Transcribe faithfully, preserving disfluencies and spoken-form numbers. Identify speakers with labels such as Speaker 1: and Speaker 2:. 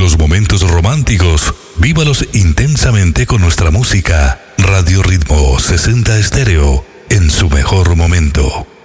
Speaker 1: los momentos románticos, vívalos intensamente con nuestra música. Radio Ritmo sesenta Estéreo, en su mejor momento.